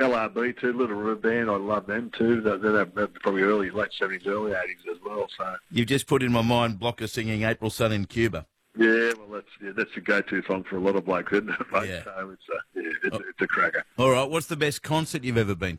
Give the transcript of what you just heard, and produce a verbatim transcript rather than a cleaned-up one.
L R B too, Little River Band. I love them too. They're, they're probably early, late seventies, early eighties as well. So You've just put in my mind Blocker singing April Sun in Cuba. yeah, well, that's yeah, that's a go-to song for a lot of blokes, isn't it, mate? Yeah. So it's a, yeah, it's, Oh. it's a cracker. All right, what's the best concert you've ever been